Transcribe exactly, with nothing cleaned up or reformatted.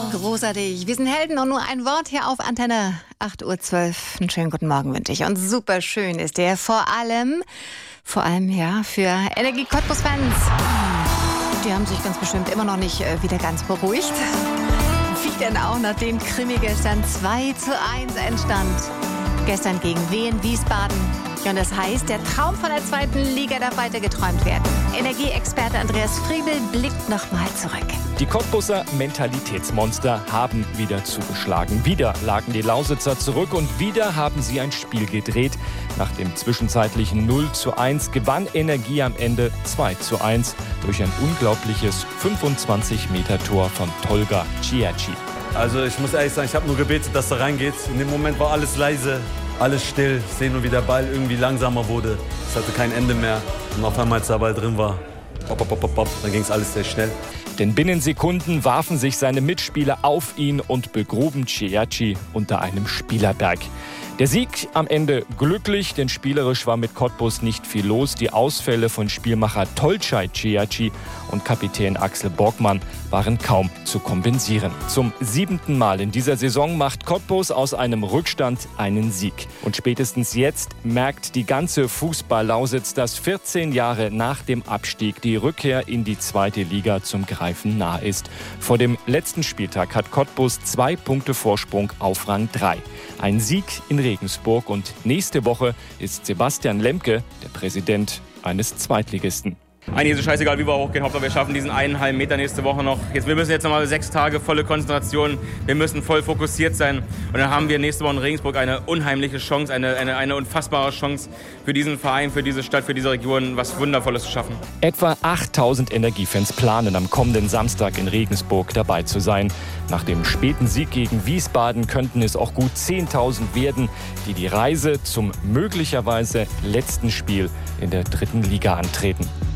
Großartig. Wir sind Helden und nur ein Wort hier auf Antenne acht Uhr zwölf. Einen schönen guten Morgen wünsche ich. Und super schön ist der vor allem, vor allem ja, für Energie Cottbus-Fans. Die haben sich ganz bestimmt immer noch nicht äh, wieder ganz beruhigt. Wie denn auch, nachdem Krimi gestern zwei zu eins entstand. Gestern gegen Wien Wiesbaden. Und das heißt, der Traum von der zweiten Liga darf weiter geträumt werden. Energieexperte Andreas Friebel blickt nochmal zurück. Die Cottbuser Mentalitätsmonster haben wieder zugeschlagen. Wieder lagen die Lausitzer zurück und wieder haben sie ein Spiel gedreht. Nach dem zwischenzeitlichen null zu eins gewann Energie am Ende zwei zu eins durch ein unglaubliches fünfundzwanzig Meter Tor von Tolga Cieci. Also ich muss ehrlich sagen, ich habe nur gebetet, dass er reingeht. In dem Moment war alles leise, alles still. Ich sehe nur, wie der Ball irgendwie langsamer wurde. Es hatte kein Ende mehr. Und auf einmal, als der Ball drin war, pop, pop, pop, pop, dann ging es alles sehr schnell. Denn binnen Sekunden warfen sich seine Mitspieler auf ihn und begruben Cieci unter einem Spielerberg. Der Sieg am Ende glücklich, denn spielerisch war mit Cottbus nicht viel los. Die Ausfälle von Spielmacher Tolga Cieci und Kapitän Axel Borgmann waren kaum zu kompensieren. Zum siebten Mal in dieser Saison macht Cottbus aus einem Rückstand einen Sieg. Und spätestens jetzt merkt die ganze Fußball-Lausitz, dass vierzehn Jahre nach dem Abstieg die Rückkehr in die zweite Liga zum Greifen nahe ist. Vor dem letzten Spieltag hat Cottbus zwei Punkte Vorsprung auf Rang drei. Ein Sieg in Regensburg und nächste Woche ist Sebastian Lemke der Präsident eines Zweitligisten. Eigentlich ist es scheißegal, wie wir hochgehen. Hauptsache wir schaffen diesen einen halben Meter nächste Woche noch. Jetzt, wir müssen jetzt nochmal sechs Tage volle Konzentration. Wir müssen voll fokussiert sein. Und dann haben wir nächste Woche in Regensburg eine unheimliche Chance, eine, eine, eine unfassbare Chance für diesen Verein, für diese Stadt, für diese Region, was Wundervolles zu schaffen. Etwa achttausend Energiefans planen am kommenden Samstag in Regensburg dabei zu sein. Nach dem späten Sieg gegen Wiesbaden könnten es auch gut zehntausend werden, die die Reise zum möglicherweise letzten Spiel in der dritten Liga antreten.